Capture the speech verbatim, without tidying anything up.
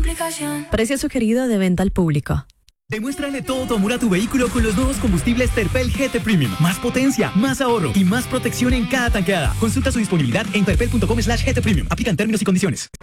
aplicación. Precio sugerido de venta al público. Demuéstrale todo tu amor a tu vehículo con los nuevos combustibles Terpel G T Premium. Más potencia, más ahorro y más protección en cada tanqueada. Consulta su disponibilidad en terpel punto com slash G T Premium. Aplican términos y condiciones.